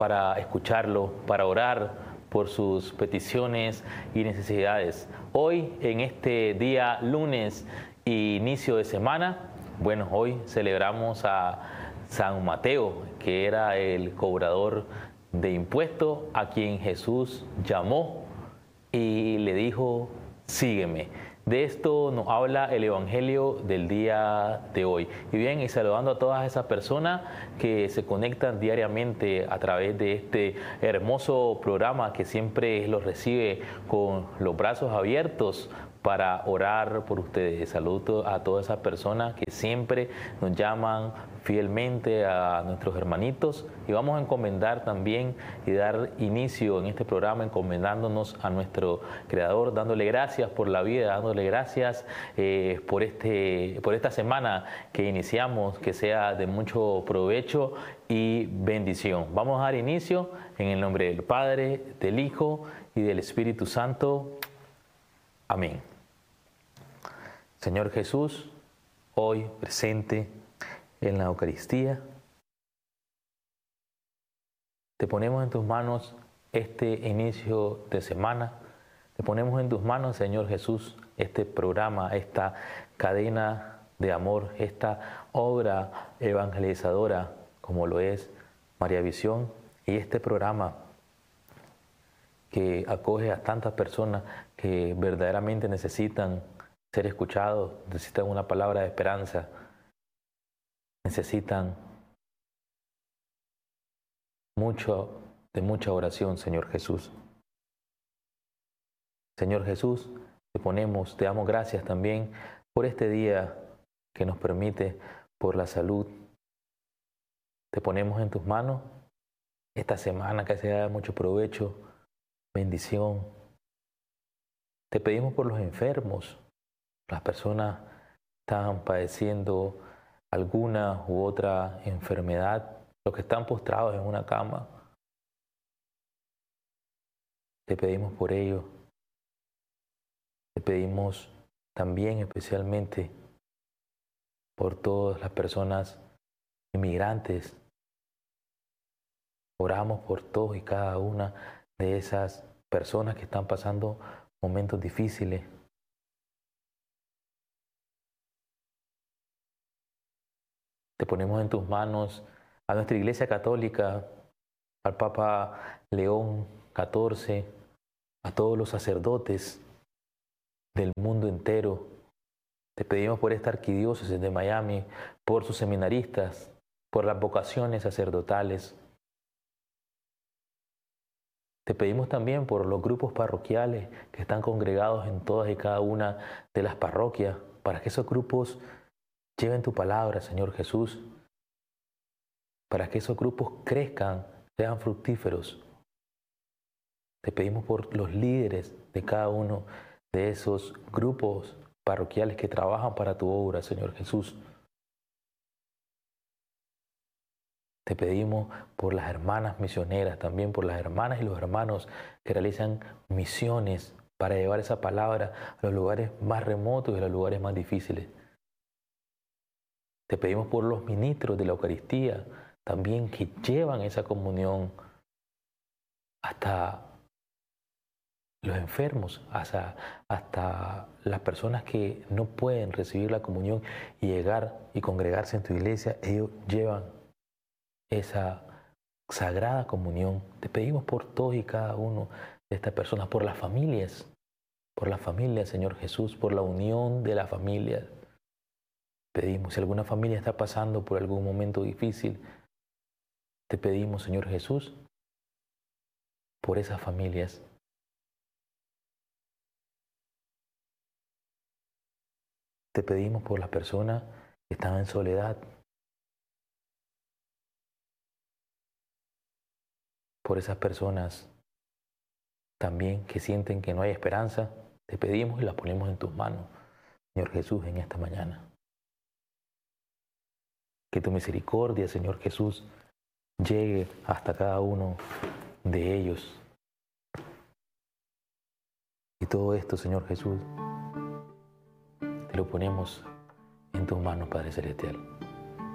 para escucharlo, para orar por sus peticiones y necesidades. Hoy, en este día lunes, inicio de semana, bueno, hoy celebramos a San Mateo, que era el cobrador de impuestos, a quien Jesús llamó y le dijo, sígueme. De esto nos habla el Evangelio del día de hoy. Y bien, y saludando a todas esas personas que se conectan diariamente a través de este hermoso programa que siempre los recibe con los brazos abiertos para orar por ustedes. Saludo a todas esas personas que siempre nos llaman fielmente, a nuestros hermanitos, y vamos a encomendar también y dar inicio en este programa encomendándonos a nuestro Creador, dándole gracias por la vida, dándole gracias por esta semana que iniciamos, que sea de mucho provecho y bendición. Vamos a dar inicio en el nombre del Padre, del Hijo y del Espíritu Santo. Amén. Señor Jesús, hoy presente en la Eucaristía, te ponemos en tus manos este inicio de semana, te ponemos en tus manos, Señor Jesús, este programa, esta cadena de amor, esta obra evangelizadora como lo es María Visión, y este programa que acoge a tantas personas que verdaderamente necesitan ser escuchados, necesitan una palabra de esperanza, necesitan mucha oración, Señor Jesús. Señor Jesús, te damos gracias también por este día que nos permite, por la salud. Te ponemos en tus manos esta semana que sea de mucho provecho, bendición. Te pedimos por los enfermos, las personas que están padeciendo alguna u otra enfermedad, los que están postrados en una cama. Te pedimos por ello. Te pedimos también especialmente por todas las personas inmigrantes. Oramos por todos y cada una de esas personas que están pasando momentos difíciles. Te ponemos en tus manos a nuestra Iglesia Católica, al Papa León XIV, a todos los sacerdotes del mundo entero. Te pedimos por esta arquidiócesis de Miami, por sus seminaristas, por las vocaciones sacerdotales. Te pedimos también por los grupos parroquiales que están congregados en todas y cada una de las parroquias, para que esos grupos lleven tu palabra, Señor Jesús, para que esos grupos crezcan, sean fructíferos. Te pedimos por los líderes de cada uno de esos grupos parroquiales que trabajan para tu obra, Señor Jesús. Te pedimos por las hermanas misioneras, también por las hermanas y los hermanos que realizan misiones para llevar esa palabra a los lugares más remotos y a los lugares más difíciles. Te pedimos por los ministros de la Eucaristía, también que llevan esa comunión hasta los enfermos, hasta las personas que no pueden recibir la comunión y llegar y congregarse en tu iglesia. Ellos llevan esa sagrada comunión. Te pedimos por todos y cada uno de estas personas, por las familias, Señor Jesús, por la unión de la familia. Pedimos, si alguna familia está pasando por algún momento difícil, te pedimos, Señor Jesús, por esas familias. Te pedimos por las personas que están en soledad, por esas personas también que sienten que no hay esperanza. Te pedimos y las ponemos en tus manos, Señor Jesús, en esta mañana. Que tu misericordia, Señor Jesús, llegue hasta cada uno de ellos. Y todo esto, Señor Jesús, te lo ponemos en tus manos, Padre Celestial.